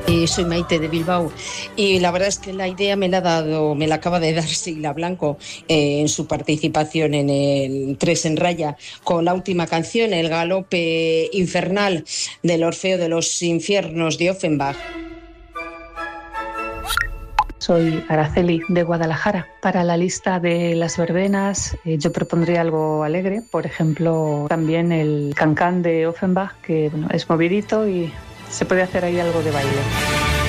Soy Maite de Bilbao y la verdad es que la idea me la acaba de dar Sheila Blanco en su participación en el Tres en Raya con la última canción, el galope infernal del Orfeo de los Infiernos de Offenbach. Soy Araceli de Guadalajara. Para la lista de las verbenas yo propondría algo alegre, por ejemplo también el cancán de Offenbach, que bueno, es movidito y se puede hacer ahí algo de baile.